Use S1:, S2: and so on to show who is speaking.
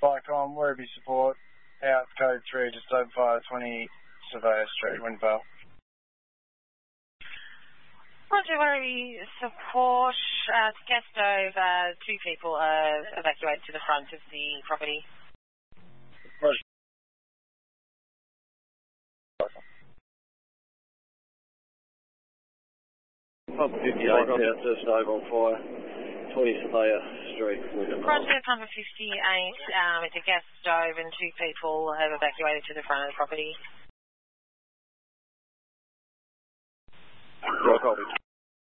S1: Bike on, Werribee support, out code 3, just over 520 Surveyor Street, Windvale.
S2: Roger, Werribee support, to guest over, 2 people evacuated to the front of the property.
S1: Roger.
S3: Pump 58 out just over on fire, 20 Surveyor Street.
S2: Roger, Pump 58, it's a gas stove and 2 people have evacuated to the front of the property.
S3: Copy.